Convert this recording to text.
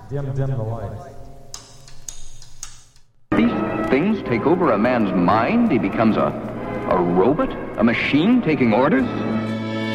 Dim the lights. These things take over a man's mind. He becomes a robot, a machine taking orders.